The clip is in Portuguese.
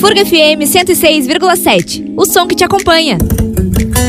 Furga FM 106,7. O som que te acompanha.